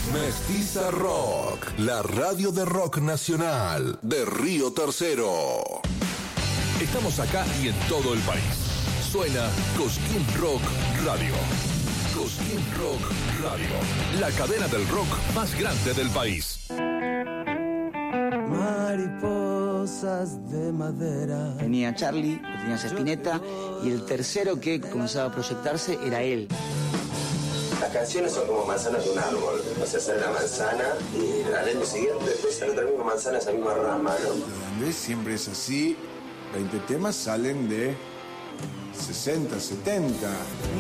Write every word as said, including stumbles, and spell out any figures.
Mestiza Rock, la radio de rock nacional de Río Tercero. Estamos acá y en todo el país. Suena Cosquín Rock Radio. Cosquín Rock Radio, la cadena del rock más grande del país. Mariposas de madera. Tenía Charlie, tenía Spinetta, y el tercero que comenzaba a proyectarse era él. Las canciones son como manzanas de un árbol. O sea, sale la manzana y al año siguiente después sale otra misma manzana, esa misma rama, ¿no? Siempre es así. veinte temas salen de sesenta, setenta.